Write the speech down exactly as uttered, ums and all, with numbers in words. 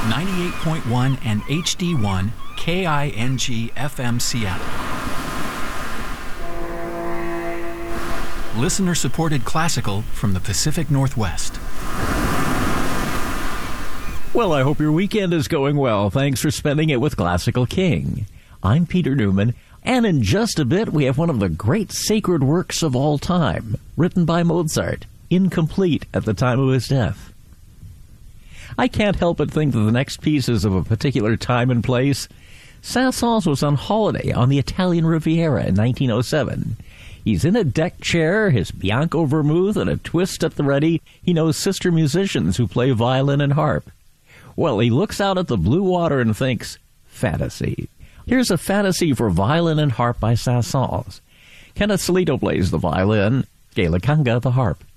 ninety-eight point one and H D one K I N G F M Seattle. Listener-supported classical from the Pacific Northwest. Well, I hope your weekend is going well. Thanks for spending it with Classical King. I'm Peter Newman, and in just a bit we have one of the great sacred works of all time, written by Mozart, incomplete at the time of his death. I can't help but think that the next piece is of a particular time and place. Saint-Saëns was on holiday on the Italian Riviera in nineteen oh seven. He's in a deck chair, his Bianco vermouth, and a twist at the ready. He knows sister musicians who play violin and harp. Well, he looks out at the blue water and thinks, fantasy. Here's a fantasy for violin and harp by Saint-Saëns. Kenneth Salito plays the violin, Gay Lakanga the harp.